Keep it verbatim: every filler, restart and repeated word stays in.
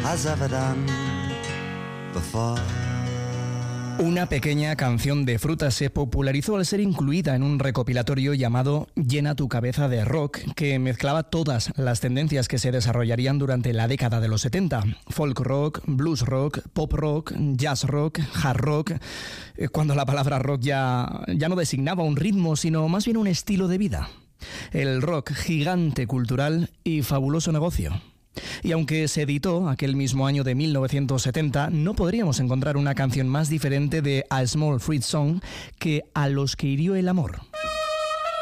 has ever done before. Una pequeña canción de Fruta se popularizó al ser incluida en un recopilatorio llamado Llena tu cabeza de rock, que mezclaba todas las tendencias que se desarrollarían durante la década de los setenta. Folk rock, blues rock, pop rock, jazz rock, hard rock, cuando la palabra rock ya, ya no designaba un ritmo, sino más bien un estilo de vida. El rock, gigante cultural y fabuloso negocio. Y aunque se editó aquel mismo año de mil novecientos setenta, no podríamos encontrar una canción más diferente de A Small Fruit Song que A los que hirió el amor.